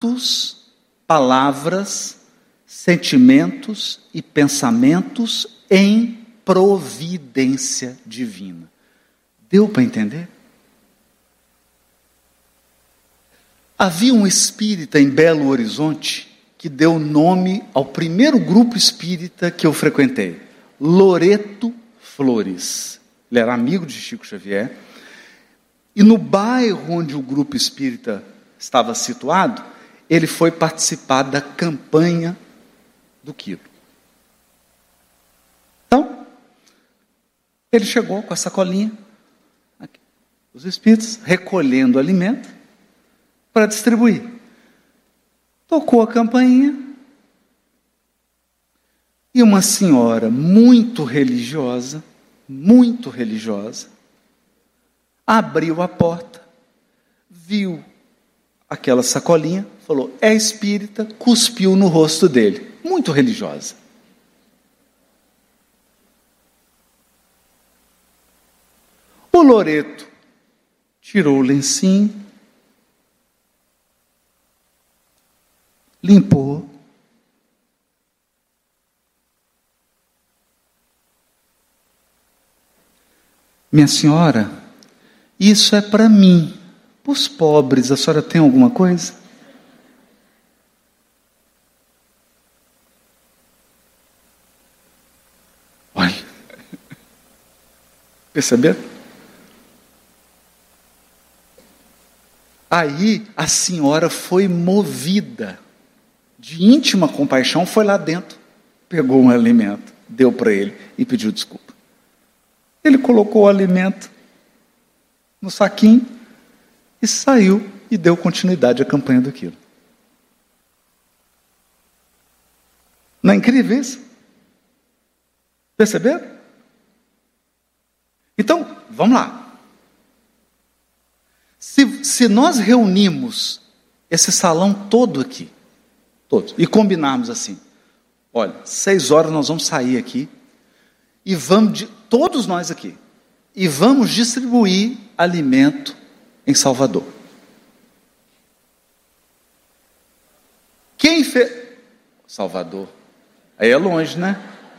atos, palavras, sentimentos e pensamentos em providência divina. Deu para entender? Havia um espírita em Belo Horizonte que deu nome ao primeiro grupo espírita que eu frequentei, Loreto Flores. Ele era amigo de Chico Xavier. E no bairro onde o grupo espírita estava situado, ele foi participar da campanha do quilo. Então, ele chegou com a sacolinha, aqui, os espíritos recolhendo alimento para distribuir. Tocou a campainha e uma senhora muito religiosa, abriu a porta, viu aquela sacolinha, falou, é espírita, cuspiu no rosto dele. Muito religiosa. O Loreto tirou o lencinho, limpou, minha senhora, isso é para mim. Para os pobres, a senhora tem alguma coisa? Olha. Perceberam? Aí a senhora foi movida de íntima compaixão, foi lá dentro, pegou um alimento, deu para ele e pediu desculpa. Ele colocou o alimento no saquinho e saiu e deu continuidade à campanha do quilo. Não é incrível isso? Perceberam? Então, vamos lá. Se nós reunimos esse salão todo aqui, todos, e combinarmos assim, olha, 6 horas nós vamos sair aqui, e vamos, todos nós aqui, e vamos distribuir alimento em Salvador. Quem fez? Salvador. Aí é longe, né?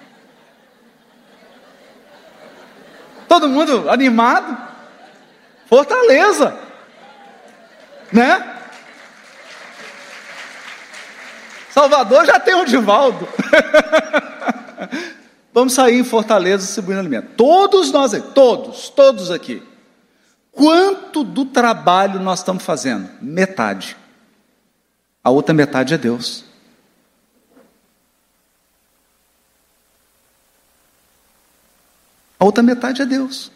Todo mundo animado? Fortaleza. Né? Salvador já tem o Divaldo. Vamos sair em Fortaleza distribuindo alimento. Todos nós, todos aqui. Quanto do trabalho nós estamos fazendo? Metade. A outra metade é Deus. A outra metade é Deus.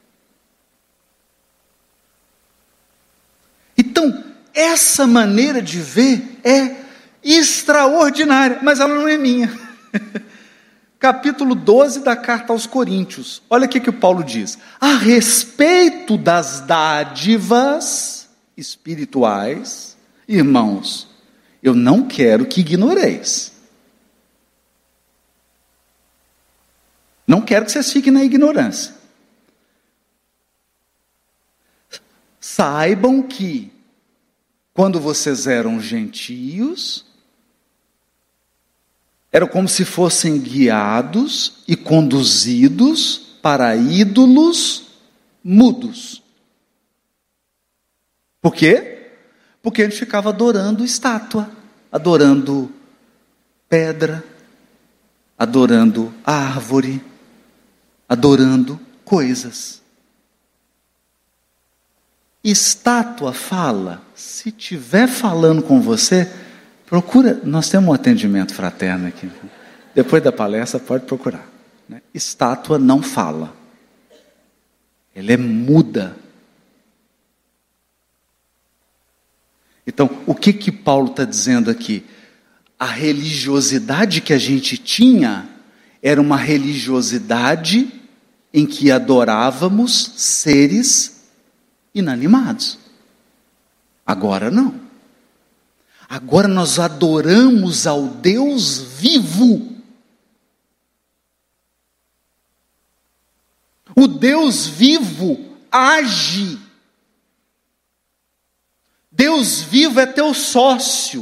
Então, essa maneira de ver é extraordinária, mas ela não é minha. Capítulo 12 da carta aos Coríntios. Olha o que o Paulo diz. A respeito das dádivas espirituais, irmãos, eu não quero que ignoreis. Não quero que vocês fiquem na ignorância. Saibam que, quando vocês eram gentios, eram como se fossem guiados e conduzidos para ídolos mudos. Por quê? Porque a gente ficava adorando estátua, adorando pedra, adorando árvore, adorando coisas. Estátua fala, se estiver falando com você, procura, nós temos um atendimento fraterno aqui. Depois da palestra pode procurar. Né? Estátua não fala. Ela é muda. Então, o que Paulo está dizendo aqui? A religiosidade que a gente tinha era uma religiosidade em que adorávamos seres inanimados. Agora não. Agora nós adoramos ao Deus vivo. O Deus vivo age. Deus vivo é teu sócio.